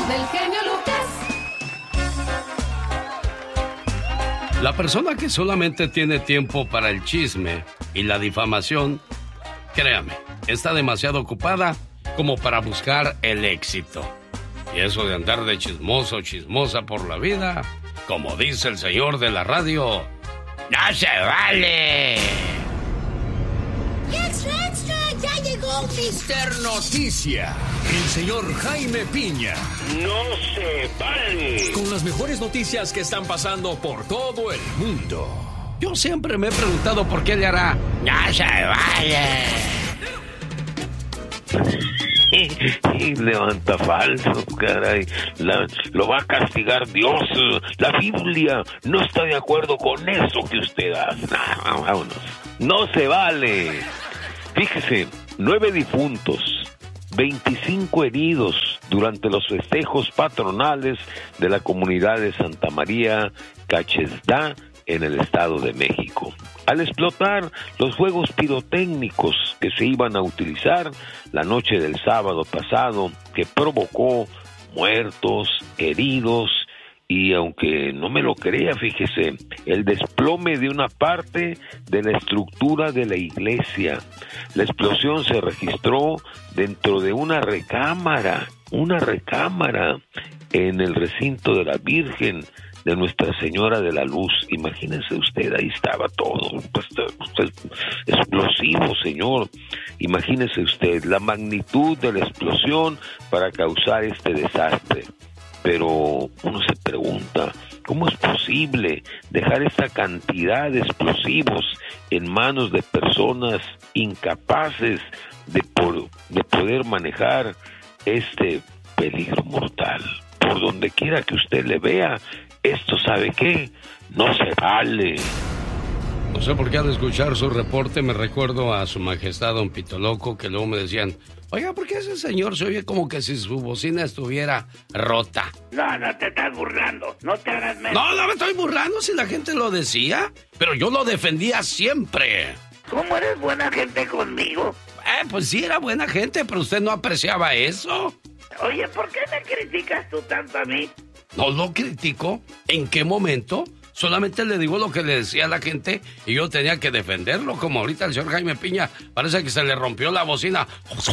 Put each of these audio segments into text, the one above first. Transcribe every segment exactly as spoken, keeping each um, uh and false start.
del genio Lucas. La persona que solamente tiene tiempo para el chisme y la difamación, créame, está demasiado ocupada como para buscar el éxito. Y eso de andar de chismoso o chismosa por la vida, como dice el señor de la radio, ¡no se vale! ¡Extra, extra! ¡Ya llegó mister Noticia! El señor Jaime Piña. ¡No se vale! Con las mejores noticias que están pasando por todo el mundo. Yo siempre me he preguntado por qué le hará ¡no se vale! Levanta falso, caray. La, lo va a castigar Dios. La Biblia no está de acuerdo con eso que usted hace. No, vámonos. No se vale. Fíjese, nueve difuntos, veinticinco heridos durante los festejos patronales de la comunidad de Santa María Cachezdá en el Estado de México. Al explotar los fuegos pirotécnicos que se iban a utilizar la noche del sábado pasado, que provocó muertos, heridos y, aunque no me lo crea, fíjese, el desplome de una parte de la estructura de la iglesia. La explosión se registró dentro de una recámara, una recámara en el recinto de la Virgen de Nuestra Señora de la Luz. Imagínense usted, ahí estaba todo, pues, pues, explosivo, señor. Imagínese usted la magnitud de la explosión para causar este desastre. Pero uno se pregunta, ¿cómo es posible dejar esta cantidad de explosivos en manos de personas incapaces de, por, de poder manejar este peligro mortal? Por donde quiera que usted le vea, esto, ¿sabe qué? No se vale. No sé por qué al escuchar su reporte me recuerdo a su majestad Don Pito Loco, que luego me decían, oiga, ¿por qué ese señor se oye como que si su bocina estuviera rota? No, no te estás burlando, no te hagas menos. No, no me estoy burlando si la gente lo decía, pero yo lo defendía siempre. ¿Cómo eres buena gente conmigo? Eh, pues sí era buena gente, pero usted no apreciaba eso. Oye, ¿por qué me criticas tú tanto a mí? No lo critico. ¿En qué momento? Solamente le digo lo que le decía a la gente y yo tenía que defenderlo, como ahorita el señor Jaime Piña. Parece que se le rompió la bocina.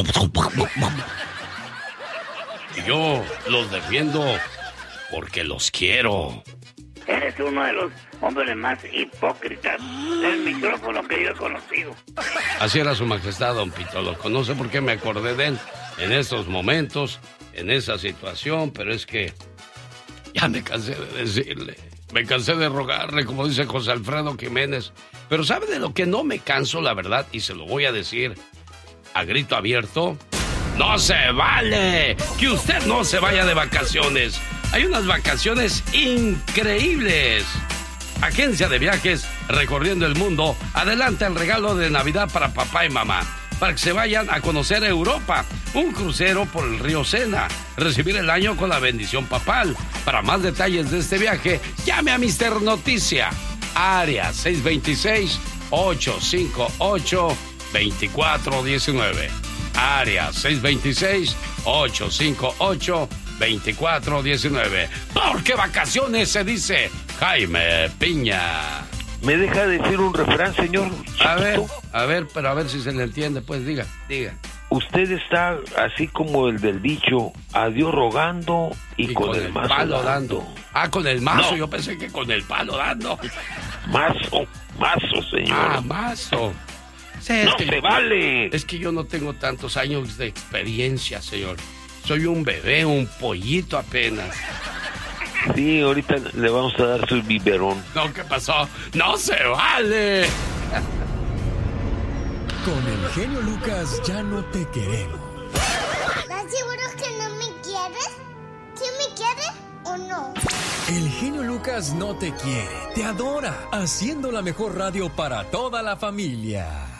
Y yo los defiendo porque los quiero. Eres uno de los hombres más hipócritas del micrófono que yo he conocido. Así era su majestad, Don Pito Loco. No sé por qué me acordé de él en estos momentos, en esa situación, pero es que ya me cansé de decirle, me cansé de rogarle, como dice José Alfredo Jiménez. Pero ¿sabe de lo que no me canso, la verdad? Y se lo voy a decir a grito abierto. ¡No se vale que usted no se vaya de vacaciones! Hay unas vacaciones increíbles. Agencia de Viajes Recorriendo el Mundo adelanta el regalo de Navidad para papá y mamá, para que se vayan a conocer Europa. Un crucero por el río Sena. Recibir el año con la bendición papal. Para más detalles de este viaje, llame a mister Noticia. Área seis dos seis, ocho cinco ocho, dos cuatro uno nueve. Área seis dos seis, ocho cinco ocho, dos cuatro uno nueve. Porque vacaciones se dice Jaime Piña. ¿Me deja decir un refrán, señor? A ver, a ver, pero a ver si se le entiende, pues diga, diga. Usted está así como el del dicho, a Dios rogando y, y con, con el, el mazo palo dando. dando. Ah, con el mazo, no. Yo pensé que con el palo dando. Mazo, mazo, señor. Ah, mazo. Sí, no que, se vale. Es que yo no tengo tantos años de experiencia, señor. Soy un bebé, un pollito apenas. Sí, ahorita le vamos a dar su biberón. No, ¿qué pasó? ¡No se vale! Con el genio Lucas ya no te queremos. ¿Estás seguro que no me quieres? ¿Sí me quieres o no? El genio Lucas no te quiere, te adora, haciendo la mejor radio para toda la familia.